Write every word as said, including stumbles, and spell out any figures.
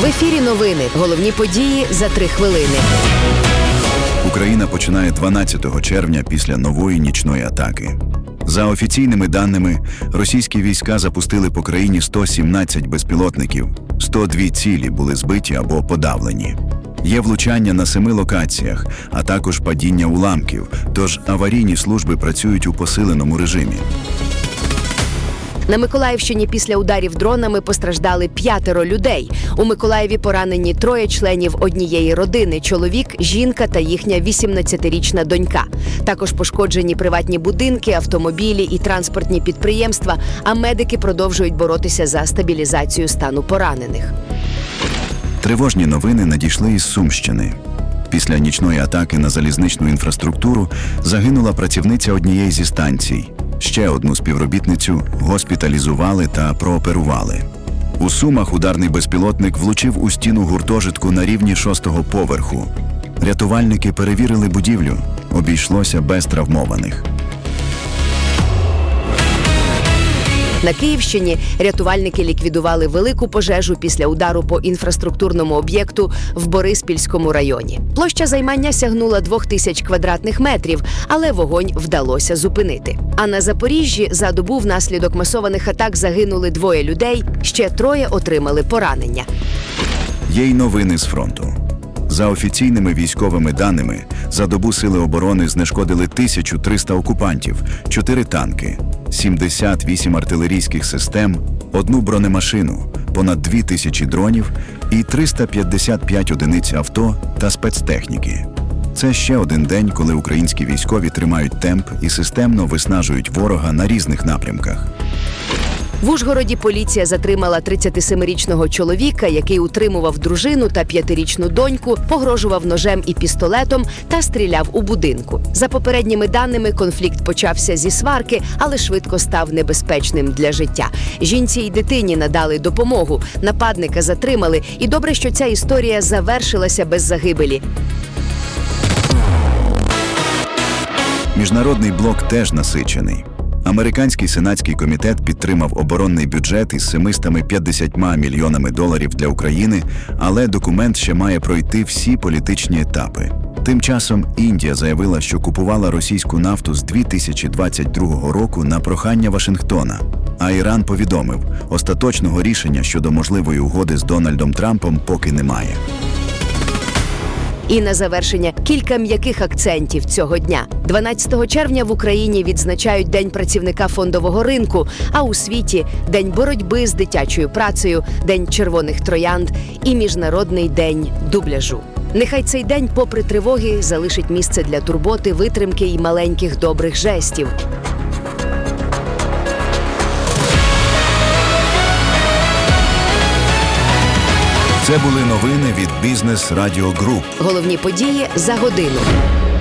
В ефірі новини. Головні події за три хвилини. Україна починає дванадцятого червня після нової нічної атаки. За офіційними даними, російські війська запустили по країні сто сімнадцять безпілотників, сто дві цілі були збиті або подавлені. Є влучання на семи локаціях, а також падіння уламків, тож аварійні служби працюють у посиленому режимі. На Миколаївщині після ударів дронами постраждали п'ятеро людей. У Миколаєві поранені троє членів однієї родини – чоловік, жінка та їхня вісімнадцятирічна донька. Також пошкоджені приватні будинки, автомобілі і транспортні підприємства, а медики продовжують боротися за стабілізацію стану поранених. Тривожні новини надійшли із Сумщини. Після нічної атаки на залізничну інфраструктуру загинула працівниця однієї зі станцій. Ще одну співробітницю госпіталізували та прооперували. У Сумах ударний безпілотник влучив у стіну гуртожитку на рівні шостого поверху. Рятувальники перевірили будівлю. Обійшлося без травмованих. На Київщині рятувальники ліквідували велику пожежу після удару по інфраструктурному об'єкту в Бориспільському районі. Площа займання сягнула двох тисяч квадратних метрів, але вогонь вдалося зупинити. А на Запоріжжі за добу внаслідок масованих атак загинули двоє людей, ще троє отримали поранення. Є й новини з фронту. За офіційними військовими даними, за добу Сили оборони знешкодили тисячу триста окупантів, чотири танки, сімдесят вісім артилерійських систем, одну бронемашину, понад дві тисячі дронів і триста п'ятдесят п'ять одиниць авто та спецтехніки. Це ще один день, коли українські військові тримають темп і системно виснажують ворога на різних напрямках. В Ужгороді поліція затримала тридцятисемирічного чоловіка, який утримував дружину та п'ятирічну доньку, погрожував ножем і пістолетом та стріляв у будинку. За попередніми даними, конфлікт почався зі сварки, але швидко став небезпечним для життя. Жінці й дитині надали допомогу, нападника затримали, і добре, що ця історія завершилася без загибелі. Міжнародний блок теж насичений. Американський сенатський комітет підтримав оборонний бюджет із семистами п'ятдесятьма мільйонами доларів для України, але документ ще має пройти всі політичні етапи. Тим часом Індія заявила, що купувала російську нафту з дві тисячі двадцять другого року на прохання Вашингтона. А Іран повідомив, остаточного рішення щодо можливої угоди з Дональдом Трампом поки немає. І на завершення кілька м'яких акцентів цього дня. дванадцятого червня в Україні відзначають День працівника фондового ринку, а у світі – День боротьби з дитячою працею, День червоних троянд і Міжнародний день дубляжу. Нехай цей день, попри тривоги, залишить місце для турботи, витримки і маленьких добрих жестів. Це були новини від Бізнес Радіо Груп. Головні події за годину.